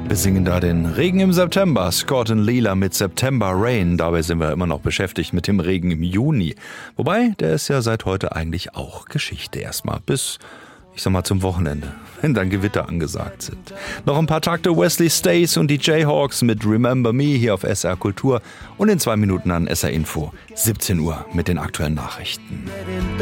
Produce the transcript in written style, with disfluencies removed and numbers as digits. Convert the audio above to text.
Wir singen da den Regen im September, Scott und Leela mit September Rain. Dabei sind wir immer noch beschäftigt mit dem Regen im Juni. Wobei, der ist ja seit heute eigentlich auch Geschichte erstmal. Bis, ich sag mal, zum Wochenende, wenn dann Gewitter angesagt sind. Noch ein paar Takte Wesley Stays und die Jayhawks mit Remember Me hier auf SR Kultur. Und in 2 Minuten an SR Info, 17 Uhr mit den aktuellen Nachrichten.